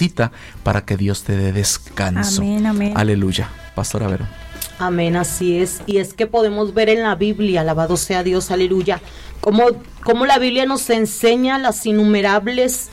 necesita para que Dios te dé descanso. Amén, amén. Aleluya. Pastora Vero. Amén, así es. Y es que podemos ver en la Biblia, alabado sea Dios, aleluya, como la Biblia nos enseña los innumerables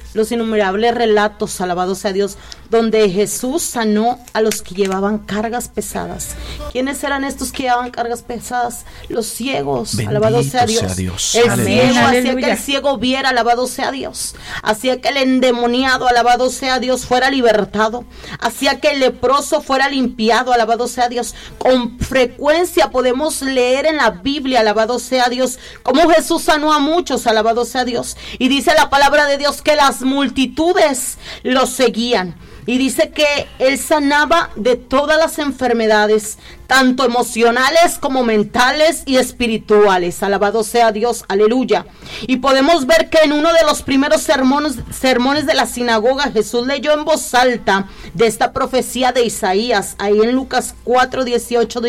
relatos, alabado sea Dios, donde Jesús sanó a los que llevaban cargas pesadas. ¿Quiénes eran estos que llevaban cargas pesadas? Los ciegos, Bendito alabado sea Dios. El Amén, ciego aleluya. hacía que el ciego viera, alabado sea Dios. Hacía que el endemoniado, alabado sea Dios, fuera libertado. Hacía que el leproso fuera limpiado, alabado sea Dios. Con frecuencia podemos leer en la Biblia, alabado sea Dios, cómo Jesús sanó a muchos, alabado sea Dios. Y dice la palabra de Dios que las multitudes los seguían. Y dice que Él sanaba de todas las enfermedades, tanto emocionales como mentales y espirituales. Alabado sea Dios, aleluya. Y podemos ver que en uno de los primeros sermones de la sinagoga, Jesús leyó en voz alta de esta profecía de Isaías, ahí en Lucas 4, 18,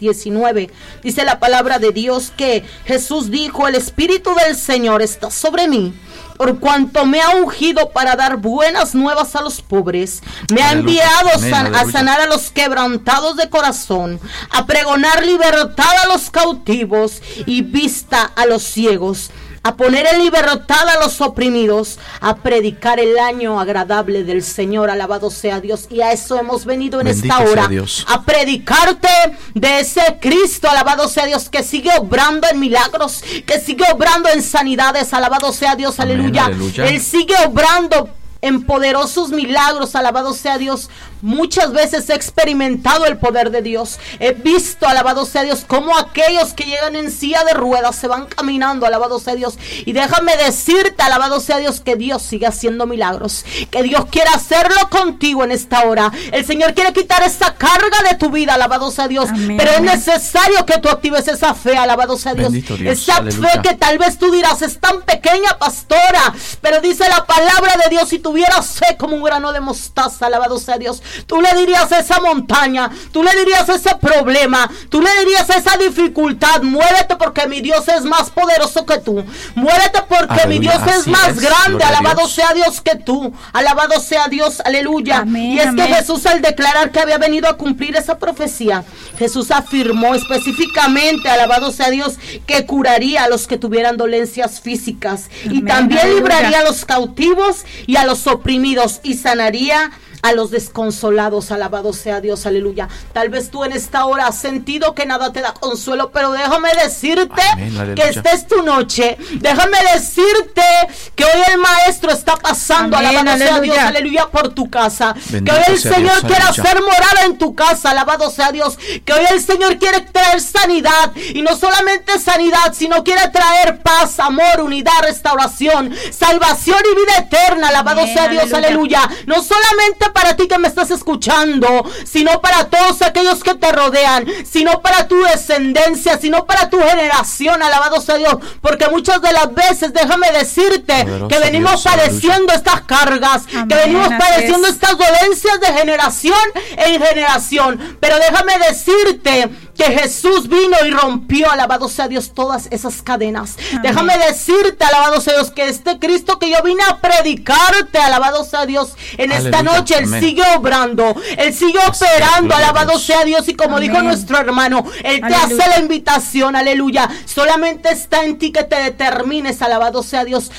19. Dice la palabra de Dios que Jesús dijo: el Espíritu del Señor está sobre mí, por cuanto me ha ungido para dar buenas nuevas a los pobres. Me ha enviado a sanar a los quebrantados de corazón, a pregonar libertad a los cautivos y vista a los ciegos, a poner en libertad a los oprimidos, a predicar el año agradable del Señor. Alabado sea Dios. Y a eso hemos venido en Bendito esta hora, sea Dios. a predicarte de ese Cristo, alabado sea Dios, que sigue obrando en milagros, que sigue obrando en sanidades. Alabado sea Dios, Amén, aleluya. aleluya. Él sigue obrando en poderosos milagros, alabado sea Dios. Muchas veces he experimentado el poder de Dios. He visto, alabado sea Dios, cómo aquellos que llegan en silla de ruedas se van caminando, alabado sea Dios. Y déjame decirte, alabado sea Dios, que Dios sigue haciendo milagros, que Dios quiere hacerlo contigo en esta hora. El Señor quiere quitar esa carga de tu vida, alabado sea Dios. Amén. Pero es necesario que tú actives esa fe, alabado sea Dios. Bendito Dios, Esa aleluya. fe que tal vez tú dirás: es tan pequeña, pastora, pero dice la palabra de Dios: si tuvieras fe como un grano de mostaza, alabado sea Dios, tú le dirías a esa montaña, tú le dirías a ese problema, tú le dirías a esa dificultad: muévete, porque mi Dios es más poderoso que tú. Muévete, porque Aleluya, mi Dios es así más es, grande. gloria a Alabado Dios. sea Dios que tú. Alabado sea Dios, aleluya. Amén, y es amén. que Jesús, al declarar que había venido a cumplir esa profecía, Jesús afirmó específicamente, alabado sea Dios, que curaría a los que tuvieran dolencias físicas. Y Amén, también aleluya. libraría a los cautivos y a los oprimidos, y sanaría a los desconsolados. Alabado sea Dios, aleluya. Tal vez tú en esta hora has sentido que nada te da consuelo, pero déjame decirte Amén, aleluya. que esta es tu noche. Déjame decirte que hoy el Maestro está pasando, Amén, alabado sea aleluya. Dios, aleluya, por tu casa. Bendito que hoy el sea Señor Dios, quiere aleluya. hacer morada en tu casa, alabado sea Dios. Que hoy el Señor quiere traer sanidad, y no solamente sanidad, sino quiere traer paz, amor, unidad, restauración, salvación y vida eterna. Alabado Amén, sea Dios, aleluya. aleluya. No solamente para ti que me estás escuchando, sino para todos aquellos que te rodean, sino para tu descendencia, sino para tu generación. Alabado sea Dios, porque muchas de las veces, déjame decirte, Poderoso que venimos Dios, padeciendo estas cargas, Amén, que venimos así padeciendo es. estas dolencias de generación en generación. Pero déjame decirte que Jesús vino y rompió, alabado sea Dios, todas esas cadenas. Amén. Déjame decirte, alabado sea Dios, que este Cristo que yo vine a predicarte, alabado sea Dios, en esta Aleluya, noche Él amén. sigue obrando, Él sigue Así es, operando, gloria a alabado Dios. sea Dios. Y como Amén. dijo nuestro hermano, Él te Aleluya. hace la invitación, aleluya. Solamente está en ti que te determines, alabado sea Dios,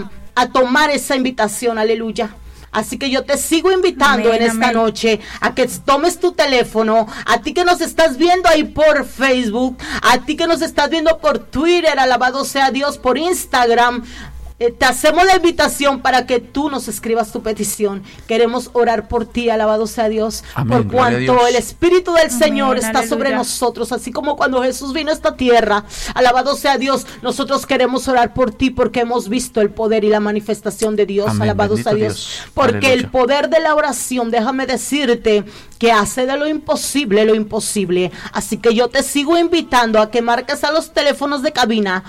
a tomar esa invitación, aleluya. Así que yo te sigo invitando Amén, en esta amén. noche a que tomes tu teléfono, a ti que nos estás viendo ahí por Facebook, a ti que nos estás viendo por Twitter, alabado sea Dios, por Instagram. Te hacemos la invitación para que tú nos escribas tu petición. Queremos orar por ti, alabado sea Dios, Amén, por gloria a cuanto Dios. el Espíritu del Amén, Señor está aleluya. sobre nosotros, así como cuando Jesús vino a esta tierra. Alabado sea Dios, nosotros queremos orar por ti porque hemos visto el poder y la manifestación de Dios. Amén, Alabado bendito sea Dios, Dios. porque Aleluya. el poder de la oración, déjame decirte, que hace de lo imposible lo imposible. Así que yo te sigo invitando a que marques a los teléfonos de cabina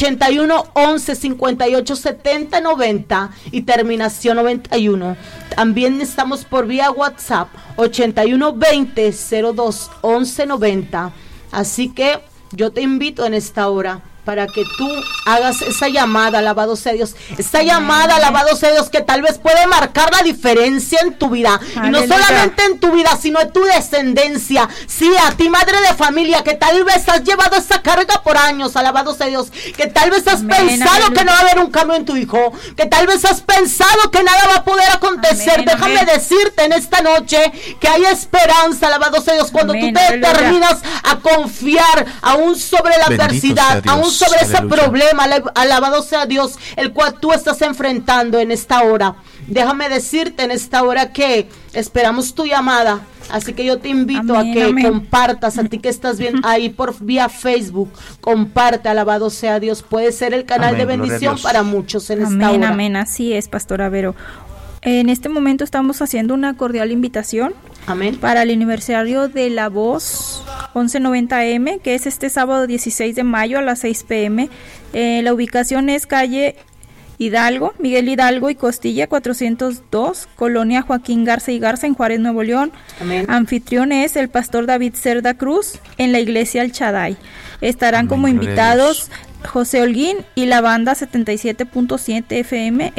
81 11 58 70 90 y terminación 91. También estamos por vía WhatsApp 81 20 02 11 90. Así que yo te invito en esta hora para que tú hagas esa llamada, alabado sea Dios, esa llamada, alabado sea Dios, que tal vez puede marcar la diferencia en tu vida, y no solamente en tu vida, sino en tu descendencia. Sí, a ti, madre de familia, que tal vez has llevado esa carga por años, alabado sea Dios, que tal vez has pensado que no va a haber un cambio en tu hijo, que tal vez has pensado que nada va a poder acontecer. Déjame decirte en esta noche que hay esperanza, alabado sea Dios, cuando tú te determinas a confiar aún sobre la adversidad, aún sobre ese problema, alabado sea Dios, el cual tú estás enfrentando en esta hora. Déjame decirte en esta hora que esperamos tu llamada, así que yo te invito a que compartas, a ti que estás bien ahí por vía Facebook, comparte, alabado sea Dios, puede ser el canal de bendición para muchos en esta hora. Amén, así es, Pastora Vero. En este momento estamos haciendo una cordial invitación para el aniversario de La Voz 1190M, que es este sábado 16 de mayo a las 6 p.m. La ubicación es calle Hidalgo, Miguel Hidalgo y Costilla 402, Colonia Joaquín Garza y Garza en Juárez, Nuevo León. Anfitrión es el pastor David Cerda Cruz en la iglesia El Shaddai. Estarán como invitados José Holguín y la banda 77.7 FM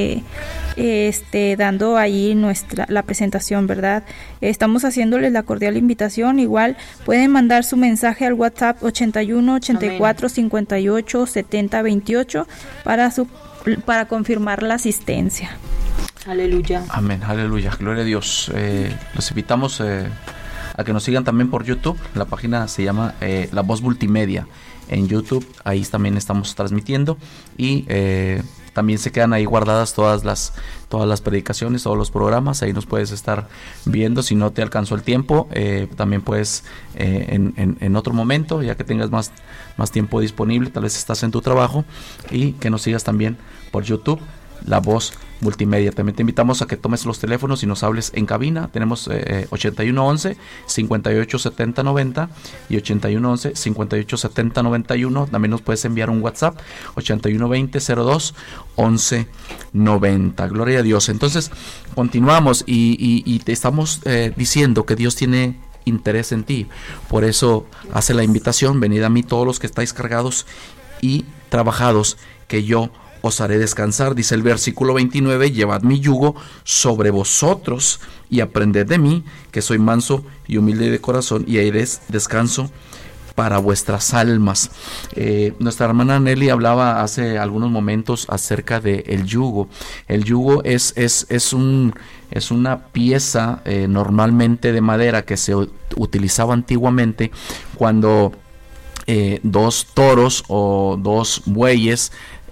dando ahí la presentación, ¿verdad? Estamos haciéndoles la cordial invitación. Igual pueden mandar su mensaje al WhatsApp 81 84 58 70 28 para confirmar la asistencia. Aleluya. Amén, aleluya, gloria a Dios. Los invitamos a que nos sigan también por YouTube. La página se llama La Voz Multimedia en YouTube. Ahí también estamos transmitiendo y también se quedan ahí guardadas todas las predicaciones, todos los programas. Ahí nos puedes estar viendo. Si no te alcanzó el tiempo, también puedes en otro momento, ya que tengas más tiempo disponible, tal vez estás en tu trabajo, y que nos sigas también por YouTube, La Voz Multimedia. También te invitamos a que tomes los teléfonos y nos hables en cabina. Tenemos 8111 5870 90 y 8111 5870 91. También nos puedes enviar un WhatsApp 8120 02 11 90. Gloria a Dios. Entonces continuamos y te estamos diciendo que Dios tiene interés en ti. Por eso hace la invitación: venid a mí todos los que estáis cargados y trabajados, que yo os haré descansar. Dice el versículo 29, llevad mi yugo sobre vosotros y aprended de mí, que soy manso y humilde de corazón, y haréis descanso para vuestras almas. Nuestra hermana Nelly hablaba hace algunos momentos acerca del yugo. El yugo es una pieza normalmente de madera que se utilizaba antiguamente cuando dos toros o dos bueyes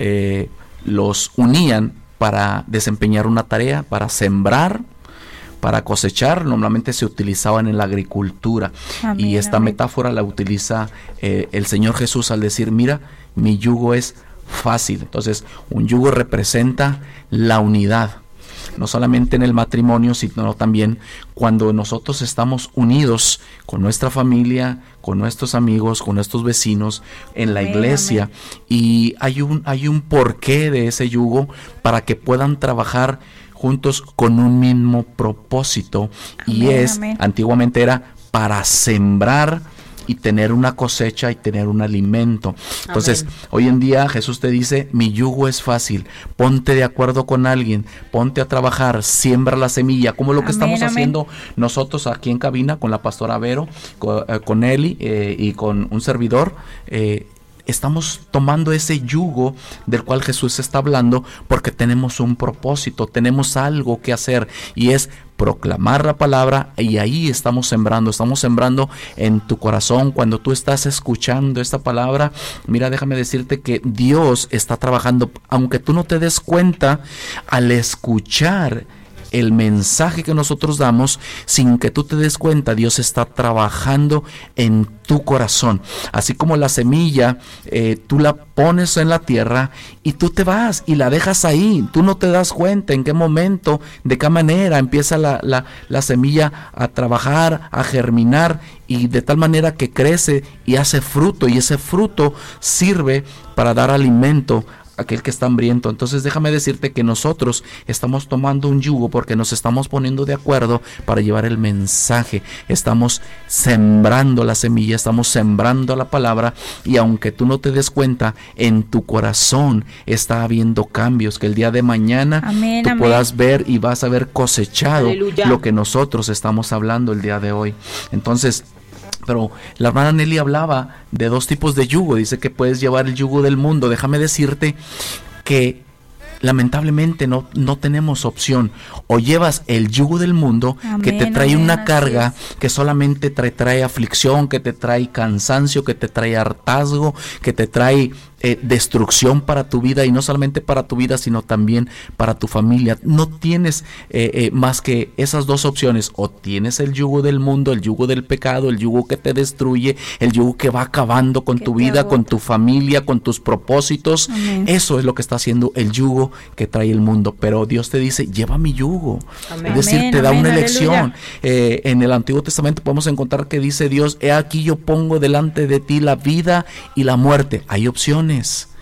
los unían para desempeñar una tarea, para sembrar, para cosechar. Normalmente se utilizaban en la agricultura. Amén, y esta metáfora la utiliza el Señor Jesús al decir: mira, mi yugo es fácil. Entonces, un yugo representa la unidad, no solamente en el matrimonio, sino también cuando nosotros estamos unidos con nuestra familia, con nuestros amigos, con nuestros vecinos, en la iglesia. Y hay un porqué de ese yugo, para que puedan trabajar juntos con un mismo propósito. Y antiguamente era para sembrar y tener una cosecha y tener un alimento. Entonces, hoy en día Jesús te dice: mi yugo es fácil. Ponte de acuerdo con alguien, ponte a trabajar, siembra la semilla, como lo que estamos haciendo nosotros aquí en cabina con la pastora Vero, con Eli y con un servidor. Estamos tomando ese yugo del cual Jesús está hablando, porque tenemos un propósito, tenemos algo que hacer, y es proclamar la palabra. Y ahí estamos sembrando en tu corazón. Cuando tú estás escuchando esta palabra, mira, déjame decirte que Dios está trabajando, aunque tú no te des cuenta. Al escuchar el mensaje que nosotros damos, sin que tú te des cuenta, Dios está trabajando en tu corazón. Así como la semilla, tú la pones en la tierra y tú te vas y la dejas ahí. Tú no te das cuenta en qué momento, de qué manera empieza la semilla a trabajar, a germinar, y de tal manera que crece y hace fruto, y ese fruto sirve para dar alimento aquel que está hambriento. Entonces déjame decirte que nosotros estamos tomando un yugo porque nos estamos poniendo de acuerdo para llevar el mensaje. Estamos sembrando la semilla, estamos sembrando la palabra, y aunque tú no te des cuenta, en tu corazón está habiendo cambios que el día de mañana tú puedas ver y vas a haber cosechado lo que nosotros estamos hablando el día de hoy. Entonces, pero la hermana Nelly hablaba de dos tipos de yugo. Dice que puedes llevar el yugo del mundo. Déjame decirte que lamentablemente no tenemos opción. O llevas el yugo del mundo, que te trae una carga que solamente te trae aflicción, que te trae cansancio, que te trae hartazgo, que te trae destrucción para tu vida, y no solamente para tu vida, sino también para tu familia. No tienes más que esas dos opciones: o tienes el yugo del mundo, el yugo del pecado, el yugo que te destruye, el yugo que va acabando con tu vida, con tu familia, con tus propósitos. Amén. Eso es lo que está haciendo el yugo que trae el mundo. Pero Dios te dice: lleva mi yugo. Amén. Es decir, te da una elección. En el Antiguo Testamento podemos encontrar que dice Dios: he aquí yo pongo delante de ti la vida y la muerte. Hay opciones.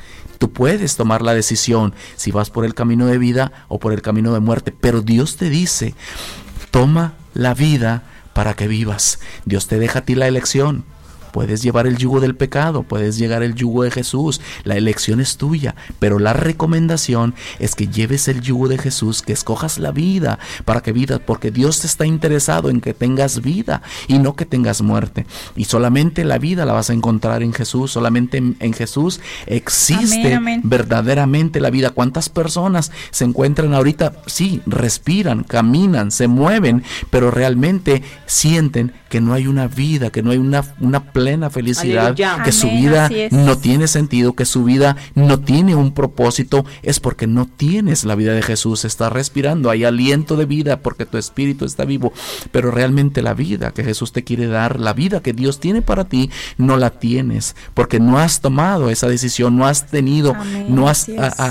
Tú puedes tomar la decisión si vas por el camino de vida o por el camino de muerte, pero Dios te dice: toma la vida para que vivas. Dios te deja a ti la elección. Puedes llevar el yugo del pecado, puedes llevar el yugo de Jesús. La elección es tuya, pero la recomendación es que lleves el yugo de Jesús, que escojas la vida para que vivas, porque Dios está interesado en que tengas vida y no que tengas muerte. Y solamente la vida la vas a encontrar en Jesús. Solamente en Jesús existe verdaderamente la vida. ¿Cuántas personas se encuentran ahorita? Sí, respiran, caminan, se mueven, pero realmente sienten que no hay una vida, que no hay una plena felicidad. Aleluya. Que su vida no tiene sentido, que su vida no tiene un propósito. Es porque no tienes la vida de Jesús. Estás respirando, hay aliento de vida porque tu espíritu está vivo, pero realmente la vida que Jesús te quiere dar, la vida que Dios tiene para ti, no la tienes, porque no has tomado esa decisión, no has tenido, no has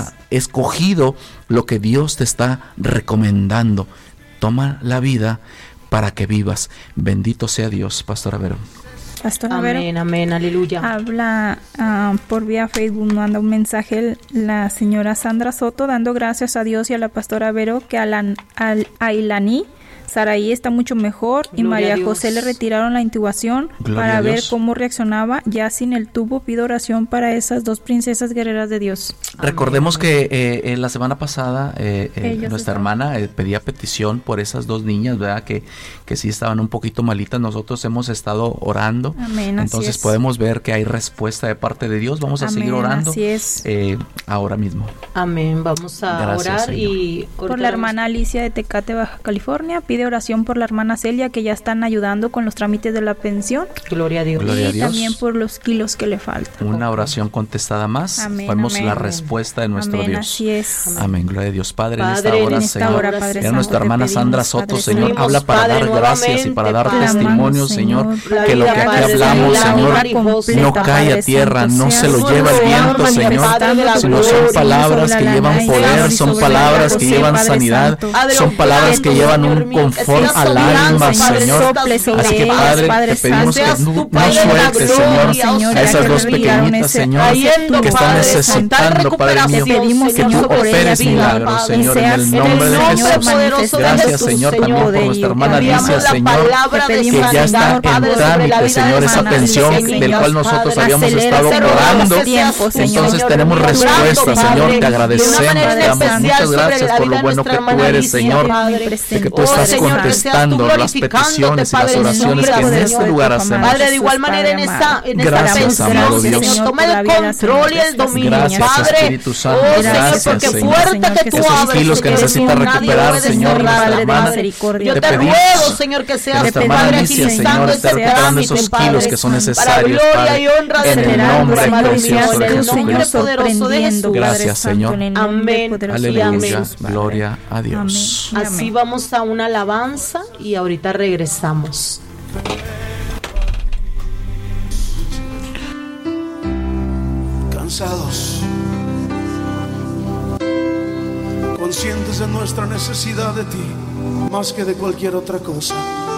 escogido lo que Dios te está recomendando. Toma la vida para que vivas. Bendito sea Dios. Pastora Vero. Pastora Vero. Amén, amén, aleluya. Habla por vía Facebook, manda un mensaje la señora Sandra Soto, dando gracias a Dios y a la pastora Vero que Ailani Saraí está mucho mejor. Gloria y María José le retiraron la intubación. Gloria para ver cómo reaccionaba ya sin el tubo. Pido oración para esas dos princesas guerreras de Dios. Recordemos que la semana pasada nuestra hermana pedía petición por esas dos niñas, ¿verdad? Que sí estaban un poquito malitas. Nosotros hemos estado orando. Amén, entonces podemos ver que hay respuesta de parte de Dios. Vamos a seguir orando. Así es. Ahora mismo. Amén. Vamos a orar. Señor. Y por la hermana Alicia de Tecate, Baja California. Pide oración por la hermana Celia, que ya están ayudando con los trámites de la pensión. Gloria a Dios. Gloria a Dios. También por los kilos que le faltan. Una oración contestada más. Amén, vemos amén. la respuesta de nuestro Amén, Dios. Así es. Amén. Gloria a Dios. Padre, Padre, en esta hora, Señor, Padre era nuestra hermana Sandra Soto, Señor, Santo. habla para Padre, dar gracias y para dar Padre, testimonio, Señor, que lo que aquí Padre, hablamos, Padre, Señor, no cae a tierra, no se lo lleva el viento, Señor, sino son palabras que llevan poder, son palabras que llevan sanidad, son palabras que llevan un confort al alma, Señor. Así que, Padre, te pedimos que no sueltes, Señor, a esas dos pequeñitas, Señor, que están necesitando, Padre mío, que tú operes milagros, Señor, en el nombre de Jesús. Gracias, Señor, también por nuestra hermana Alicia, Señor, que ya está en trámite, Señor, esa pensión del cual nosotros habíamos estado orando. Entonces tenemos respuesta, Señor, te agradecemos, te damos muchas gracias por lo bueno que tú eres, Señor, de que tú estás contestando las peticiones y las oraciones que en este lugar hacemos. Padre, de igual manera en esta pensión, Señor, toma el control y el dominio, gracias, Padre. Espíritu Santo, Gracias, porque Señor. fuerte que tú Esos abres, kilos que necesita recuperar, Señor, nuestra hermana. Yo te ruego, Señor, que seas nuestra hermana Padre Alicia, Señor, está recuperando esos kilos que son necesarios, para Padre, gloria y honra en el nombre precioso de Jesucristo. Jesucristo. Gracias, Señor. Amén. Aleluya. Gloria a Dios. Amén. Así vamos a una alabanza y ahorita regresamos. Cansados, conscientes de nuestra necesidad de ti, más que de cualquier otra cosa.